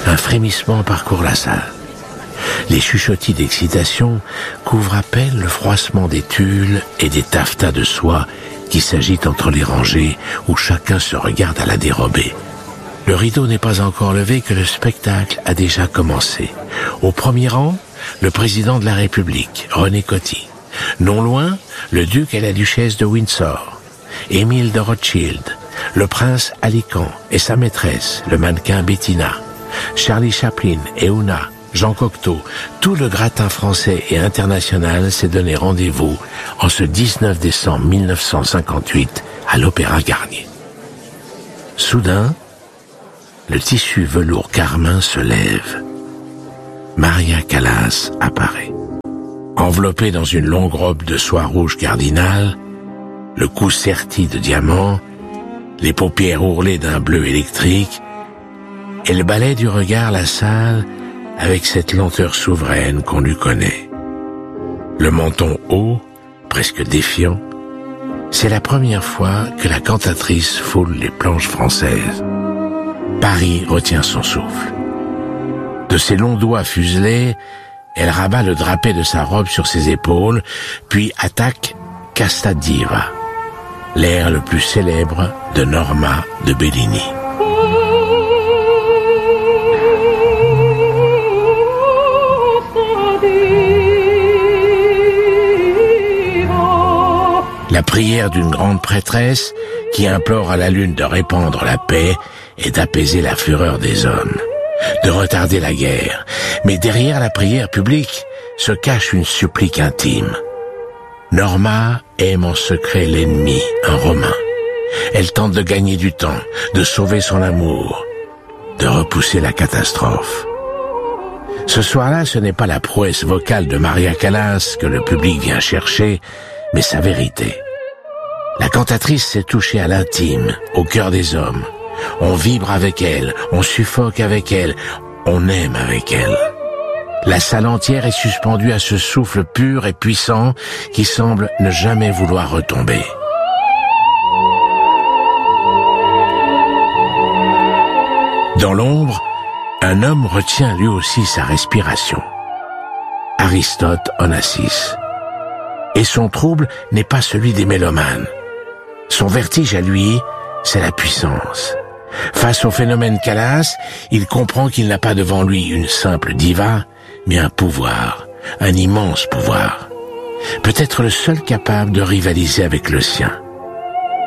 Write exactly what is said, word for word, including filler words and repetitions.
Un frémissement parcourt la salle. Les chuchotis d'excitation couvrent à peine le froissement des tulles et des taffetas de soie qui s'agitent entre les rangées où chacun se regarde à la dérobée. Le rideau n'est pas encore levé que le spectacle a déjà commencé. Au premier rang, le président de la République, René Coty. Non loin, le duc et la duchesse de Windsor, Émile de Rothschild, le prince Alicant et sa maîtresse, le mannequin Bettina, Charlie Chaplin et Oona, Jean Cocteau, tout le gratin français et international s'est donné rendez-vous en ce dix-neuf décembre mille neuf cent cinquante-huit à l'Opéra Garnier. Soudain, le tissu velours carmin se lève. Maria Callas apparaît. Enveloppée dans une longue robe de soie rouge cardinal, le cou serti de diamants, les paupières ourlées d'un bleu électrique, elle balaie du regard la salle avec cette lenteur souveraine qu'on lui connaît. Le menton haut, presque défiant, c'est la première fois que la cantatrice foule les planches françaises. Paris retient son souffle. De ses longs doigts fuselés, elle rabat le drapé de sa robe sur ses épaules, puis attaque Casta Diva, l'air le plus célèbre de Norma de Bellini. La prière d'une grande prêtresse qui implore à la lune de répandre la paix et d'apaiser la fureur des hommes, de retarder la guerre. Mais derrière la prière publique se cache une supplique intime. Norma aime en secret l'ennemi, un Romain. Elle tente de gagner du temps, de sauver son amour, de repousser la catastrophe. Ce soir-là, ce n'est pas la prouesse vocale de Maria Callas que le public vient chercher, mais sa vérité. La cantatrice s'est touchée à l'intime, au cœur des hommes. On vibre avec elle, on suffoque avec elle, on aime avec elle. La salle entière est suspendue à ce souffle pur et puissant qui semble ne jamais vouloir retomber. Dans l'ombre, un homme retient lui aussi sa respiration. Aristote Onassis. Et son trouble n'est pas celui des mélomanes. Son vertige à lui, c'est la puissance. Face au phénomène Callas, il comprend qu'il n'a pas devant lui une simple diva, mais un pouvoir, un immense pouvoir. Peut-être le seul capable de rivaliser avec le sien.